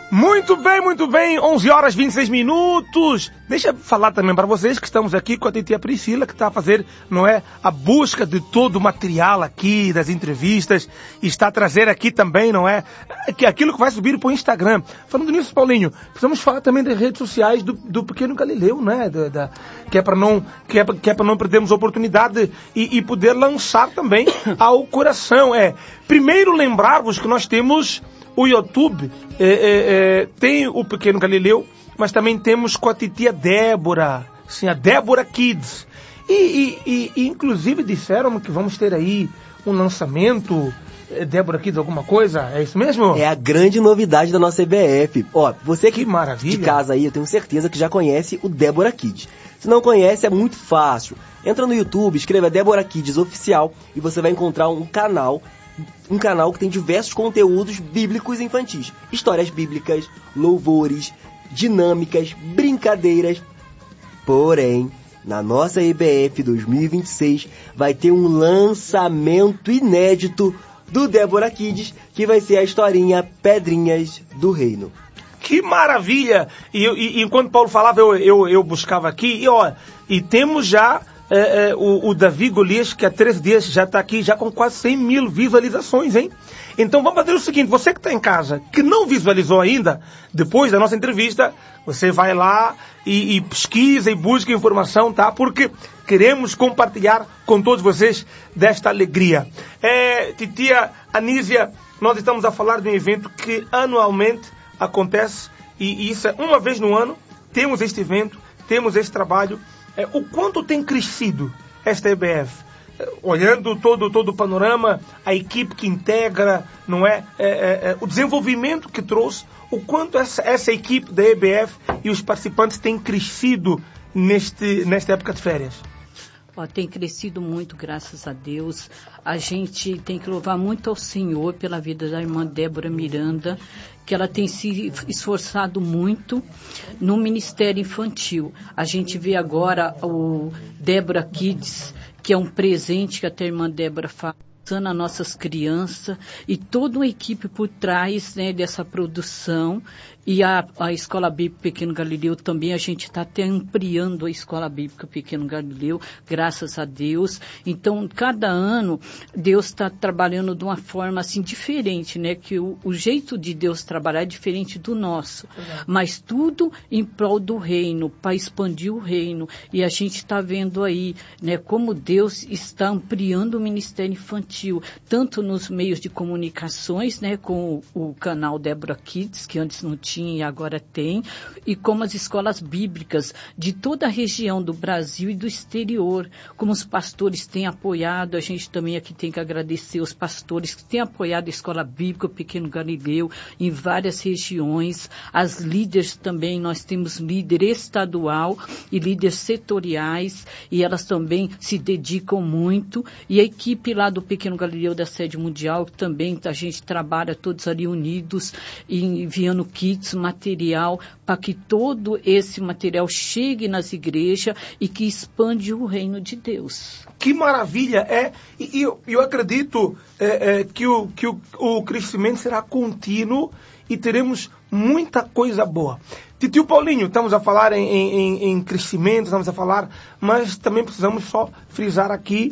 Muito bem, 11 horas 26 minutos. Deixa eu falar também para vocês que estamos aqui com a titia Priscila, que está a fazer, não é, a busca de todo o material aqui, das entrevistas, e está a trazer aqui também, não é, que aquilo que vai subir para o Instagram. Falando nisso, Paulinho, precisamos falar também das redes sociais do Pequeno Galileu, né, que é para não perdermos a oportunidade e poder lançar também ao coração. Primeiro lembrar-vos que nós temos o YouTube, tem o Pequeno Galileu, mas também temos com a titia Débora, sim, a Débora Kids. E inclusive disseram que vamos ter aí um lançamento, Débora Kids, alguma coisa, é isso mesmo? É a grande novidade da nossa EBF. Ó, você que maravilha. De casa aí, eu tenho certeza que já conhece o Débora Kids. Se não conhece, é muito fácil. Entra no YouTube, escreva Débora Kids Oficial e você vai encontrar um canal que tem diversos conteúdos bíblicos infantis. Histórias bíblicas, louvores, dinâmicas, brincadeiras. Porém, na nossa EBF 2026 vai ter um lançamento inédito do Débora Kids, que vai ser a historinha Pedrinhas do Reino. Que maravilha! E enquanto Paulo falava, eu buscava aqui, e temos já o Davi Golias, que há 13 dias já está aqui, já com quase 100 mil visualizações, hein? Então vamos fazer o seguinte, você que está em casa, que não visualizou ainda, depois da nossa entrevista, você vai lá e pesquisa e busca informação, tá? Porque queremos compartilhar com todos vocês desta alegria. Titia Anísia, nós estamos a falar de um evento que anualmente acontece, e isso é uma vez no ano, temos este evento, temos este trabalho. O quanto tem crescido esta EBF? Olhando todo o panorama, a equipe que integra, não é? O desenvolvimento que trouxe, o quanto essa equipe da EBF e os participantes têm crescido nesta época de férias? Tem crescido muito, graças a Deus. A gente tem que louvar muito ao Senhor pela vida da irmã Débora Miranda, que ela tem se esforçado muito no Ministério Infantil. A gente vê agora o Débora Kids, que é um presente que a irmã Débora faz a nossas crianças, e toda uma equipe por trás, né, dessa produção. E a Escola Bíblica Pequeno Galileu também, a gente está até ampliando a Escola Bíblica Pequeno Galileu, graças a Deus. Então, cada ano, Deus está trabalhando de uma forma assim diferente, né? Que o jeito de Deus trabalhar é diferente do nosso. Mas tudo em prol do reino, para expandir o reino. E a gente está vendo aí, né, como Deus está ampliando o Ministério Infantil, tanto nos meios de comunicações, né, com o canal Débora Kids, que antes não tinha e agora tem, e como as escolas bíblicas de toda a região do Brasil e do exterior, como os pastores têm apoiado. A gente também aqui tem que agradecer os pastores que têm apoiado a Escola Bíblica Pequeno Galileu em várias regiões, as líderes também, nós temos líder estadual e líderes setoriais, e elas também se dedicam muito, e a equipe lá do Pequeno Galileu da Sede Mundial, que também a gente trabalha todos ali unidos, enviando kits, material, para que todo esse material chegue nas igrejas e que expande o reino de Deus. Que maravilha! E eu acredito que o crescimento será contínuo e teremos muita coisa boa. Titio Paulinho, estamos a falar em crescimento, estamos a falar, mas também precisamos só frisar aqui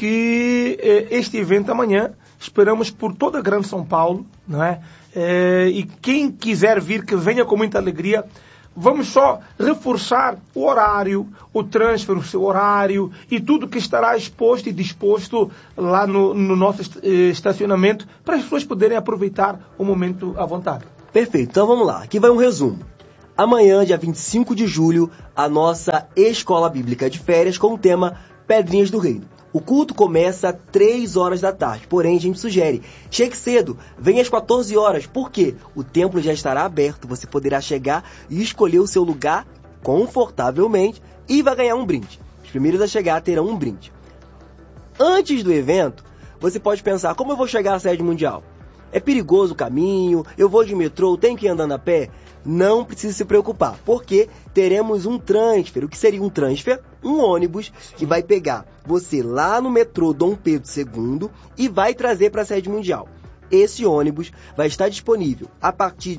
que este evento amanhã, esperamos por toda a Grande São Paulo, não é? E quem quiser vir, que venha com muita alegria. Vamos só reforçar o horário, o transfer, o seu horário e tudo que estará exposto e disposto lá no nosso estacionamento, para as pessoas poderem aproveitar o momento à vontade. Perfeito, então vamos lá, aqui vai um resumo. Amanhã, dia 25 de julho, a nossa Escola Bíblica de Férias com o tema Pedrinhas do Reino. O culto começa às 3 horas da tarde, porém a gente sugere, chegue cedo, venha às 14 horas, porque o templo já estará aberto, você poderá chegar e escolher o seu lugar confortavelmente e vai ganhar um brinde. Os primeiros a chegar terão um brinde. Antes do evento, você pode pensar, como eu vou chegar à sede mundial? É perigoso o caminho, eu vou de metrô, tenho que ir andando a pé? Não precisa se preocupar, porque teremos um transfer. O que seria um transfer? Um ônibus que vai pegar você lá no metrô Dom Pedro II e vai trazer para a sede mundial. Esse ônibus vai estar disponível a partir de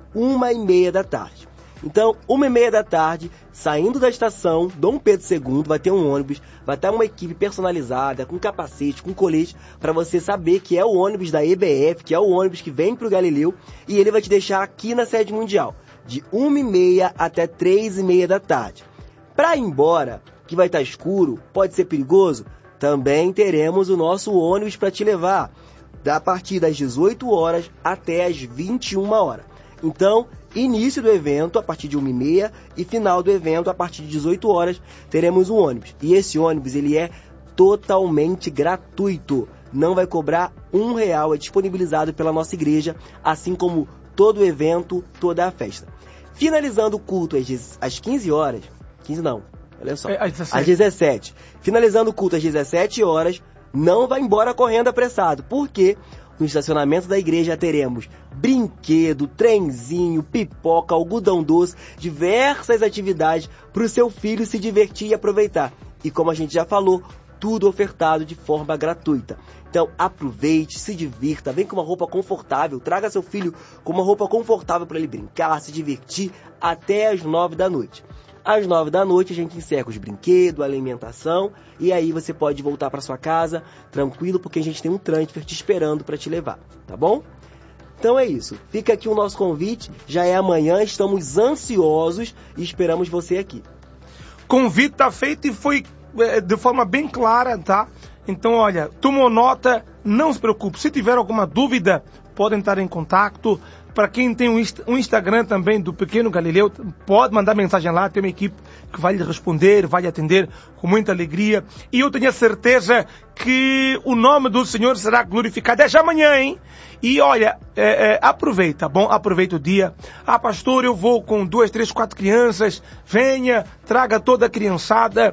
1h30 da tarde. Então, 1h30 da tarde, saindo da estação Dom Pedro II, vai ter um ônibus, vai ter uma equipe personalizada, com capacete, com colete, para você saber que é o ônibus da EBF, que é o ônibus que vem para o Galileu, e ele vai te deixar aqui na sede mundial, de 1h30 até 3h30 da tarde. Para ir embora, que vai estar escuro, pode ser perigoso, também teremos o nosso ônibus para te levar, a partir das 18 horas até as 21 horas. Então, início do evento a partir de 1h30 e final do evento a partir de 18 horas teremos um ônibus. E esse ônibus ele é totalmente gratuito, não vai cobrar R$1, é disponibilizado pela nossa igreja, assim como todo o evento, toda a festa. Finalizando o culto às 15 horas, 15 não, olha só, às 17. Finalizando o culto às 17 horas, não vai embora correndo apressado, porque no estacionamento da igreja teremos brinquedo, trenzinho, pipoca, algodão doce, diversas atividades para o seu filho se divertir e aproveitar. E como a gente já falou, tudo ofertado de forma gratuita. Então aproveite, se divirta, vem com uma roupa confortável, traga seu filho com uma roupa confortável para ele brincar, se divertir até às 9 da noite. Às 9 da noite a gente encerra os brinquedos, a alimentação, e aí você pode voltar para sua casa tranquilo, porque a gente tem um transfer te esperando para te levar, tá bom? Então é isso, fica aqui o nosso convite, já é amanhã, estamos ansiosos e esperamos você aqui. Convite está feito e foi de forma bem clara, tá? Então olha, tomou nota, não se preocupe, se tiver alguma dúvida, podem estar em contato. Para quem tem um Instagram também do Pequeno Galileu, pode mandar mensagem lá, tem uma equipe que vai lhe responder, vai lhe atender com muita alegria. E eu tenho a certeza que o nome do Senhor será glorificado. É já amanhã, hein? E olha, aproveita, bom? Aproveita o dia. Ah, pastor, eu vou com 2, 3, 4 crianças. Venha, traga toda a criançada.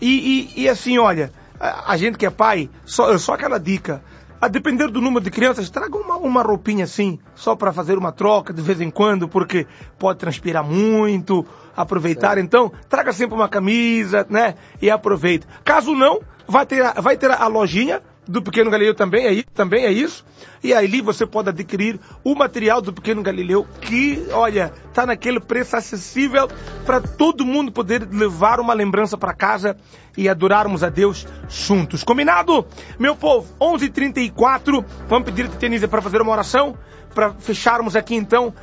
E assim, olha, a gente que é pai, só aquela dica. A depender do número de crianças, traga uma roupinha assim, só para fazer uma troca de vez em quando, porque pode transpirar muito, aproveitar. Então, traga sempre uma camisa, né? E aproveita. Caso não, vai ter a lojinha do Pequeno Galileu também é isso. E ali você pode adquirir o material do Pequeno Galileu que, olha, tá naquele preço acessível para todo mundo poder levar uma lembrança para casa e adorarmos a Deus juntos. Combinado? Meu povo, 11h34, vamos pedir a Titia para fazer uma oração, para fecharmos aqui então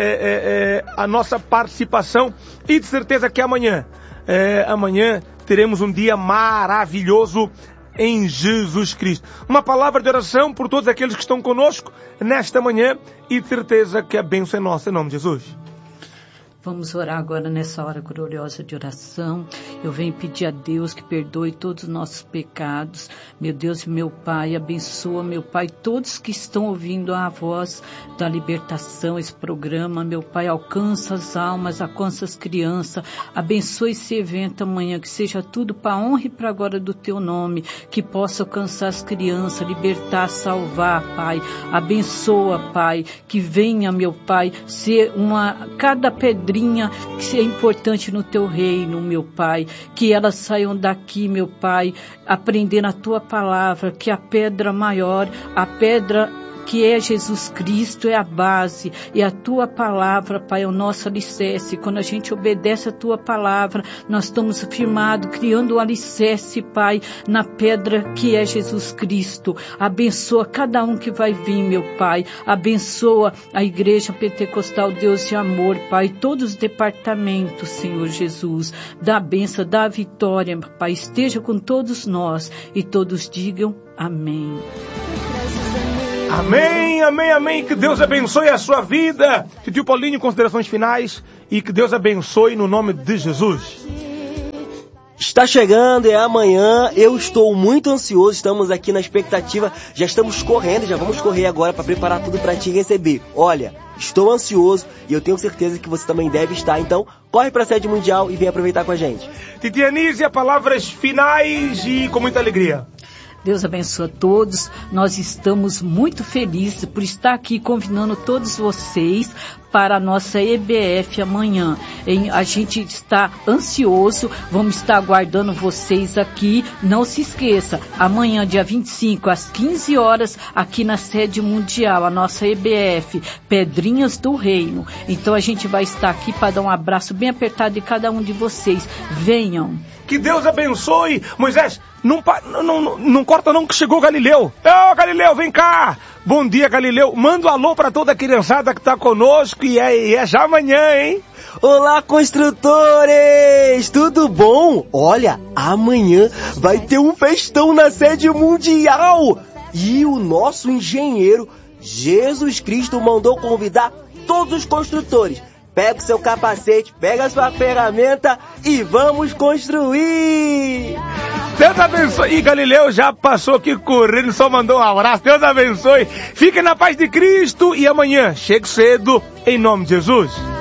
a nossa participação. E de certeza que amanhã teremos um dia maravilhoso em Jesus Cristo. Uma palavra de oração por todos aqueles que estão conosco nesta manhã e certeza que a bênção é nossa, em nome de Jesus. Vamos orar agora nessa hora gloriosa de oração. Eu venho pedir a Deus que perdoe todos os nossos pecados. Meu Deus e meu Pai, abençoa, meu Pai, todos que estão ouvindo a voz da libertação, esse programa. Meu Pai, alcança as almas, alcança as crianças. Abençoe esse evento amanhã, que seja tudo para a honra e para a glória do Teu nome, que possa alcançar as crianças, libertar, salvar, Pai. Abençoa, Pai, que venha, meu Pai, ser cada pedrinha que é importante no Teu reino, meu Pai, que elas saiam daqui, meu Pai, aprendendo a Tua palavra, que a pedra maior, a pedra que é Jesus Cristo, é a base, e a Tua palavra, Pai, é o nosso alicerce. Quando a gente obedece a Tua palavra, nós estamos firmados, criando um alicerce, Pai, na pedra que é Jesus Cristo. Abençoa cada um que vai vir, meu Pai. Abençoa a Igreja Pentecostal Deus de Amor, Pai, todos os departamentos, Senhor Jesus. Dá a bênção, dá a vitória, Pai. Esteja com todos nós e todos digam amém. Amém, amém, amém. Que Deus abençoe a sua vida. Tio Paulinho, considerações finais. E que Deus abençoe no nome de Jesus. Está chegando, é amanhã. Eu estou muito ansioso. Estamos aqui na expectativa. Já estamos correndo, já vamos correr agora para preparar tudo para te receber. Olha, estou ansioso e eu tenho certeza que você também deve estar. Então, corre para a sede mundial e vem aproveitar com a gente. Titia Anísia, palavras finais e com muita alegria. Deus abençoe a todos. Nós estamos muito felizes por estar aqui convidando todos vocês para a nossa EBF amanhã. A gente está ansioso, vamos estar aguardando vocês aqui. Não se esqueça, amanhã, dia 25, às 15 horas, aqui na sede mundial, a nossa EBF, Pedrinhas do Reino. Então a gente vai estar aqui para dar um abraço bem apertado de cada um de vocês. Venham. Que Deus abençoe. Moisés, não corta não que chegou o Galileu. Ô, Galileu, vem cá. Bom dia, Galileu. Manda um alô para toda a criançada que está conosco e é já amanhã, hein? Olá, construtores! Tudo bom? Olha, amanhã vai ter um festão na sede mundial. E o nosso engenheiro, Jesus Cristo, mandou convidar todos os construtores. Pega o seu capacete, pega a sua ferramenta e vamos construir! Deus abençoe. E Galileu já passou aqui correndo, só mandou um abraço. Deus abençoe. Fiquem na paz de Cristo e amanhã, chegue cedo, em nome de Jesus.